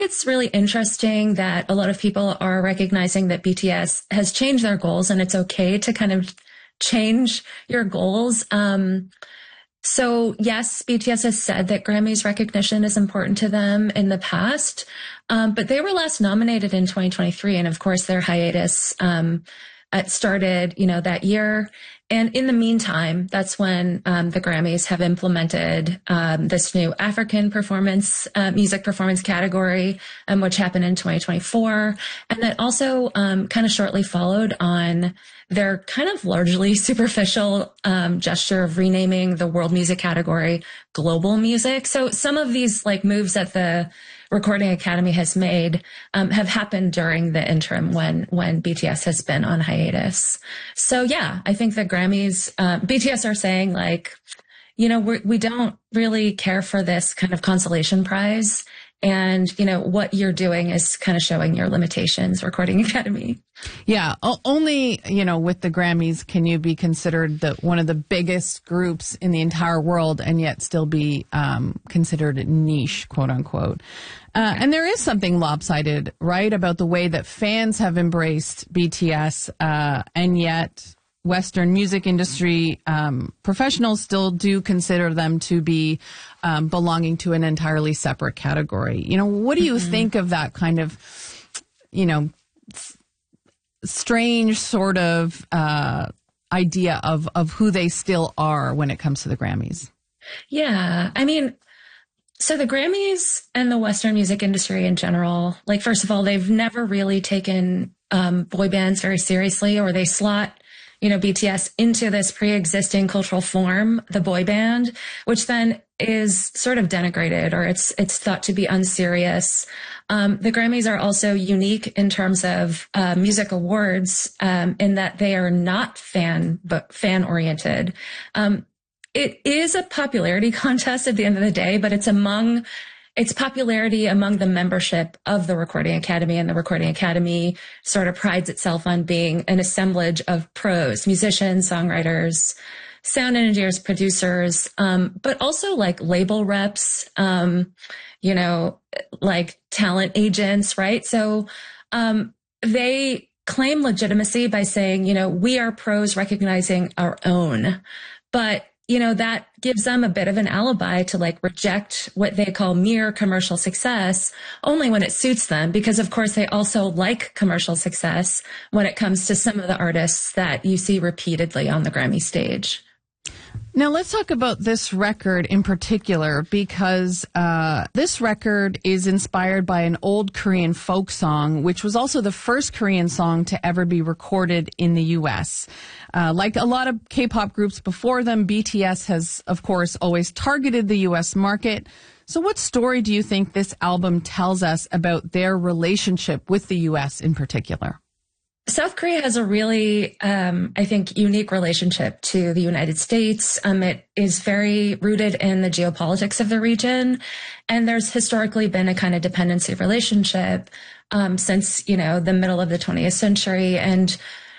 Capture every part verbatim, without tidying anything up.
It's really interesting that a lot of people are recognizing that B T S has changed their goals, and it's okay to kind of change your goals. Um, so yes, B T S has said that Grammys recognition is important to them in the past, um, but they were last nominated in twenty twenty-three, and of course their hiatus um, it started, you know, that year. And in the meantime, that's when um, the Grammys have implemented um, this new African performance, uh, music performance category, um, which happened in twenty twenty-four. And that also um, kind of shortly followed on their kind of largely superficial um, gesture of renaming the world music category global music. So some of these like moves that the Recording Academy has made um, have happened during the interim when when B T S has been on hiatus. So yeah, I think the Grammys, uh, B T S are saying like, you know, we're, we don't really care for this kind of consolation prize. And, you know, what you're doing is kind of showing your limitations, Recording Academy. Yeah. o- Only, you know, with the Grammys can you be considered the, one of the biggest groups in the entire world and yet still be um, considered niche, quote unquote. Uh, and there is something lopsided, right, about the way that fans have embraced B T S uh, and yet Western music industry um, professionals still do consider them to be um, belonging to an entirely separate category. You know, what do you mm-hmm. think of that kind of, you know, s- strange sort of uh, idea of, of who they still are when it comes to the Grammys? Yeah, I mean, so the Grammys and the Western music industry in general, like, first of all, they've never really taken um, boy bands very seriously, or they slot you know, B T S into this pre-existing cultural form, the boy band, which then is sort of denigrated, or it's it's thought to be unserious. Um, the Grammys are also unique in terms of uh, music awards, um, in that they are not fan but fan oriented. Um, it is a popularity contest at the end of the day, but it's among its popularity among the membership of the Recording Academy, and the Recording Academy sort of prides itself on being an assemblage of pros, musicians, songwriters, sound engineers, producers, um, but also like label reps, um, you know, like talent agents, right? So um, they claim legitimacy by saying, you know, we are pros recognizing our own, but you know, that gives them a bit of an alibi to like reject what they call mere commercial success only when it suits them, because of course they also like commercial success when it comes to some of the artists that you see repeatedly on the Grammy stage. Now let's talk about this record in particular, because uh, this record is inspired by an old Korean folk song, which was also the first Korean song to ever be recorded in the U S. Uh, like a lot of K-pop groups before them, B T S has, of course, always targeted the U S market. So what story do you think this album tells us about their relationship with the U S in particular? South Korea has a really, um, I think, unique relationship to the United States. Um, it is very rooted in the geopolitics of the region. And there's historically been a kind of dependency relationship um, since, you know, the middle of the twentieth century. And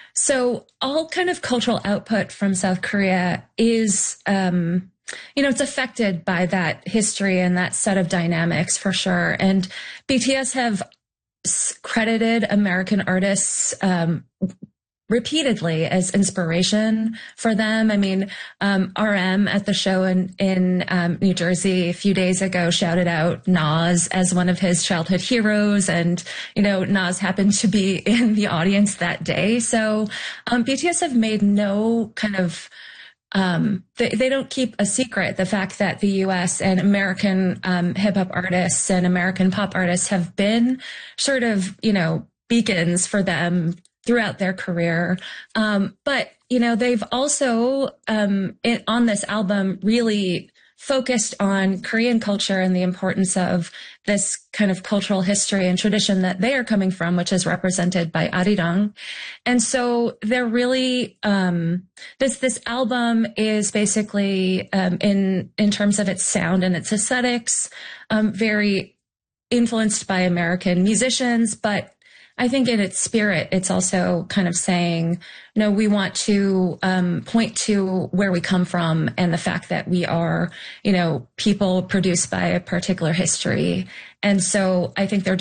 so all kind of cultural output from South Korea is, um, you know, it's affected by that history and that set of dynamics for sure. And B T S have credited American artists um, repeatedly as inspiration for them. I mean, um, R M at the show in, in um, New Jersey a few days ago shouted out Nas as one of his childhood heroes. And, you know, Nas happened to be in the audience that day. So um, B T S have made no kind of Um, they, they don't keep a secret the fact that the U S and American um, hip hop artists and American pop artists have been sort of, you know, beacons for them throughout their career. Um, but, you know, they've also, um, it, on this album, really focused on Korean culture and the importance of this kind of cultural history and tradition that they are coming from, which is represented by Arirang. And so they're really, um, this, this album is basically, um, in, in terms of its sound and its aesthetics, um, very influenced by American musicians, but I think in its spirit, it's also kind of saying, no, we want to um, point to where we come from and the fact that we are, you know, people produced by a particular history. And so I think they're